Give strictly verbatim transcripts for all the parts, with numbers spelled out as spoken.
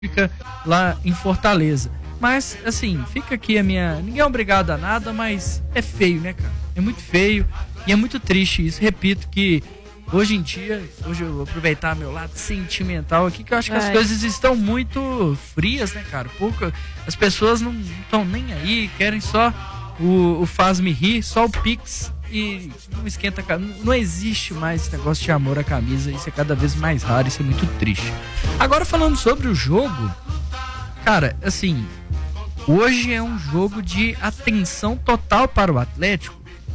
fica lá em Fortaleza. Mas, assim, fica aqui a minha... Ninguém é obrigado a nada, mas é feio, né, cara? É muito feio e é muito triste isso. Repito que hoje em dia, hoje eu vou aproveitar meu lado sentimental aqui, que eu acho que as Ai. coisas estão muito frias, né, cara? Pouco, as pessoas não estão nem aí, querem só o, o faz-me rir, só o Pix e não esquenta a camisa. Não existe mais esse negócio de amor à camisa, isso é cada vez mais raro, isso é muito triste. Agora, falando sobre o jogo, cara, assim, hoje é um jogo de atenção total para o Atlético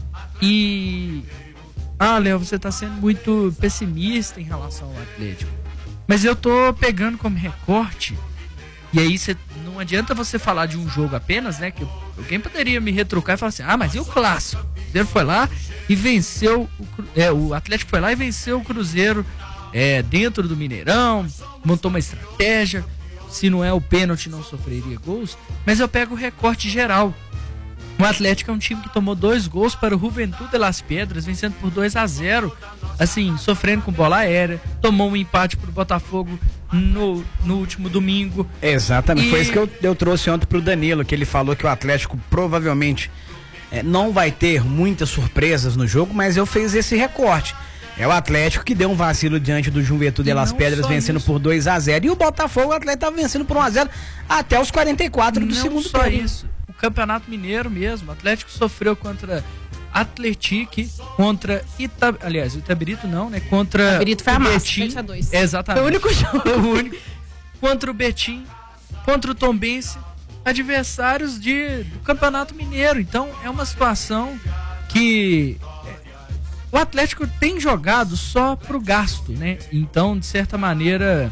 e... Ah, Léo, você tá sendo muito pessimista em relação ao Atlético. Mas eu tô pegando como recorte, e aí cê, não adianta você falar de um jogo apenas, né? Que alguém poderia me retrucar e falar assim, ah, mas e o clássico? O Cruzeiro foi lá e venceu, o, é, o Atlético foi lá e venceu o Cruzeiro é, dentro do Mineirão, montou uma estratégia, se não é o pênalti não sofreria gols, mas eu pego o recorte geral. O Atlético é um time que tomou dois gols para o Juventude de Las Pedras, vencendo por dois a zero, assim, sofrendo com bola aérea, tomou um empate para o Botafogo no, no último domingo. Exatamente, E... foi isso que eu, eu trouxe ontem pro Danilo, que ele falou que o Atlético provavelmente é, não vai ter muitas surpresas no jogo, mas eu fiz esse recorte. É o Atlético que deu um vacilo diante do Juventude de Las Pedras, vencendo isso. por dois a zero, e o Botafogo, o Atlético estava vencendo por um a zero até os quarenta e quatro do não segundo só tempo. isso. O Campeonato Mineiro mesmo, o Atlético sofreu contra Atletique, contra Ita... aliás, o Itabirito não, né? Contra Itabirito foi o a massa, Betim. sete a dois. Exatamente. Foi o único jogo. Foi o único. Contra o Betim, contra o Tombense, adversários de, do Campeonato Mineiro. Então, é uma situação que o Atlético tem jogado só pro gasto, né? Então, de certa maneira,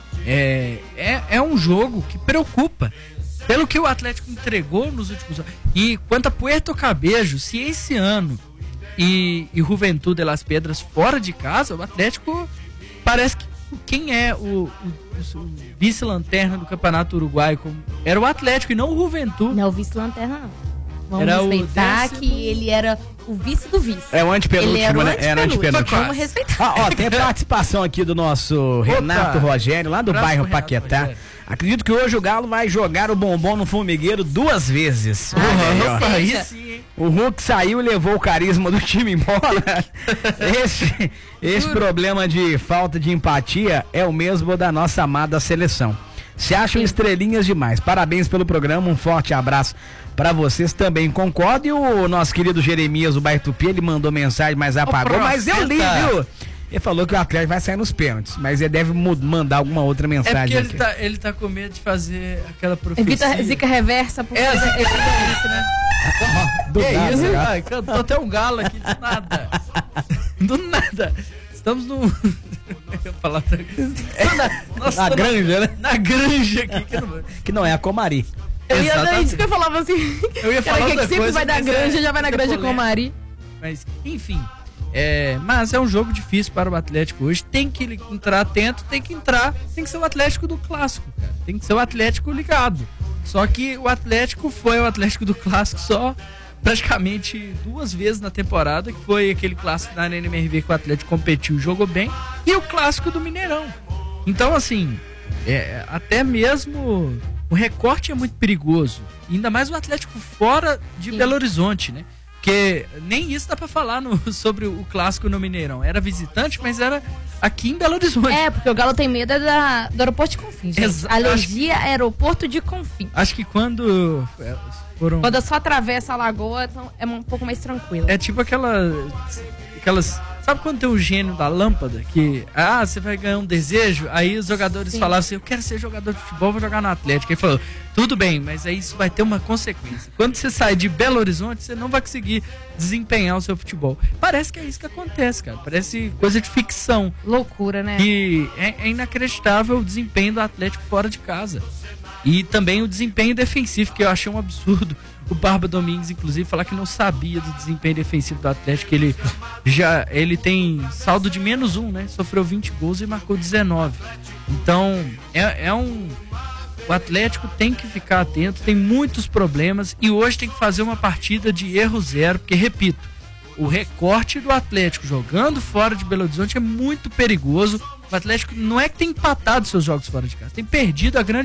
é, é, é um jogo que preocupa. Pelo que o Atlético entregou nos últimos anos. E quanto a Puerto Cabejo, se esse ano e, e Juventude de Las Pedras fora de casa, o Atlético parece que quem é o, o, o vice-lanterna do Campeonato Uruguaio como, era o Atlético e não o Juventude. Não, o vice-lanterna não. Vamos Era respeitar o décimo... que ele era o vice do vice. É o antepenúltimo, ele era o né? Era antepenúltimo. Vamos respeitar. Ah, ó, tem a participação aqui do nosso Renato Rogério, lá do Abraço bairro pro Renato Paquetá. Rogério. Acredito que hoje o Galo vai jogar o bombom no formigueiro duas vezes. Ah, Olha aí, ó. aí sim, hein? O Hulk saiu e levou o carisma do time embora. Esse, esse problema de falta de empatia é o mesmo da nossa amada seleção. Se acham estrelinhas demais. Parabéns pelo programa, um forte abraço pra vocês, também concordo. E o nosso querido Jeremias, o bairro Tupi, ele mandou mensagem, mas apagou. Mas eu li, viu? Ele falou que o Atlético vai sair nos pênaltis, mas ele deve mandar alguma outra É mensagem. porque ele tá, ele tá com medo de fazer aquela profecia. Evita zica reversa. Porque É, zica reversa, né? Do que nada, isso, cara. cara? Cantou até um galo aqui, do nada. Do nada. Estamos no... Eu ia falar... Na, nossa, Na granja, né? Na granja aqui. Que não, Que não é a Comari. Eu ia dar Exatamente. isso que eu falava assim. Eu ia falar Cara, que outra sempre coisa, vai da mas granja, é- já vai na é granja com o polêmico. Mari. Mas, enfim... É, mas é um jogo difícil para o Atlético hoje. Tem que entrar atento, tem que entrar. Tem que ser o Atlético do Clássico, cara. Tem que ser o Atlético ligado. Só que o Atlético foi o Atlético do Clássico só praticamente duas vezes na temporada, que foi aquele clássico da N M R V que o Atlético competiu, jogou bem, e o clássico do Mineirão. Então, assim, é, até mesmo o recorte é muito perigoso. Ainda mais o Atlético fora de Sim. Belo Horizonte, né? Porque nem isso dá pra falar no, sobre o clássico no Mineirão. Era visitante, mas era aqui em Belo Horizonte. É, porque o Galo tem medo é da, do aeroporto de Confins. gente. Exa- Alergia aeroporto de Confins. Acho que quando é, foram... Quando eu só atravessa a lagoa, então é um pouco mais tranquilo. É tipo aquela, aquelas... Sabe quando tem o gênio da lâmpada? Que, ah, você vai ganhar um desejo? Aí os jogadores Sim. falavam assim, eu quero ser jogador de futebol, vou jogar no Atlético. Aí falou, tudo bem, mas aí isso vai ter uma consequência. Quando você sai de Belo Horizonte, você não vai conseguir desempenhar o seu futebol. Parece que é isso que acontece, cara. Parece coisa de ficção. Loucura, né? E é, é inacreditável o desempenho do Atlético fora de casa. E também o desempenho defensivo, que eu achei um absurdo. O Barba Domingues, inclusive, falar que não sabia do desempenho defensivo do Atlético. Ele já ele tem saldo de menos um, né? Sofreu vinte gols e marcou dezenove. Então, é, é um... O Atlético tem que ficar atento, tem muitos problemas. E hoje tem que fazer uma partida de erro zero. Porque, repito, o recorte do Atlético jogando fora de Belo Horizonte é muito perigoso. O Atlético não é que tem empatado seus jogos fora de casa, tem perdido a grande